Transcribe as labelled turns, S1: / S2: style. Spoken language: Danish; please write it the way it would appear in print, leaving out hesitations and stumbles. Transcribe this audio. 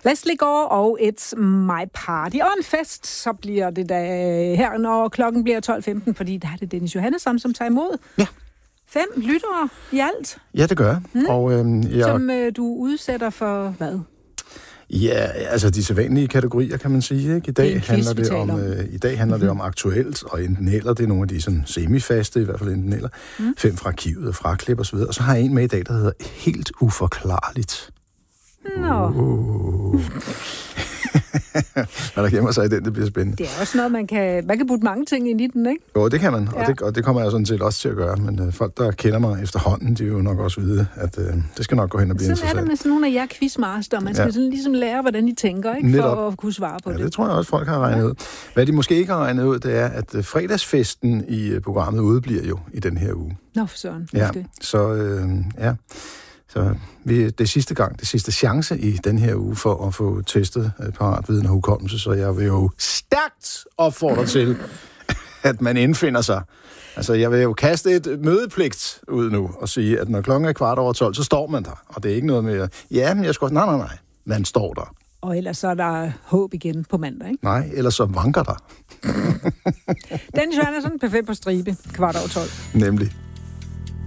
S1: Leslie Gore og It's My Party. Og en fest, så bliver det da her, når klokken bliver 12:15, fordi der er det Dennis Johannesson, som tager imod.
S2: Ja.
S1: 5 lyttere i alt.
S2: Ja, det gør jeg. Og,
S1: som du udsætter for hvad?
S2: Ja, altså de sædvanlige kategorier, kan man sige. Ikke? I dag handler det om aktuelt, og enten eller, det er nogle af de sådan semifaste, i hvert fald enten eller. 5 fra arkivet og fraklip og så videre. Og så har jeg en med i dag, der hedder Helt Uforklarligt.
S1: Nå.
S2: Hvad der gemmer sig i den, det bliver spændende.
S1: Det er også noget, man kan putte mange ting ind i den, ikke?
S2: Jo, det kan man, og det kommer jeg sådan set også til at gøre. Men folk, der kender mig efterhånden, de vil jo nok også vide, at det skal nok gå hen og blive interessant.
S1: Sådan er det med sådan nogle af jer quizmaster. Man skal sådan ligesom lære, hvordan I tænker, ikke?
S2: Netop.
S1: For at kunne svare på det.
S2: Det tror jeg også, folk har regnet ud. Hvad de måske ikke har regnet ud, det er, at fredagsfesten i programmet udebliver jo i den her uge.
S1: Nå, for søren.
S2: Ja, så det er sidste chance i den her uge for at få testet paratviden og hukommelse, så jeg vil jo stærkt opfordre til, at man indfinder sig. Altså, jeg vil jo kaste et mødepligt ud nu og sige, at når klokken er 12:15, så står man der. Og det er ikke noget med, men jeg skal nej. Man står der.
S1: Og ellers så er der håb igen på mandag, ikke?
S2: Nej, ellers så vanker der.
S1: Dennis Johannesson, perfekt på stribe, 12:15.
S2: Nemlig.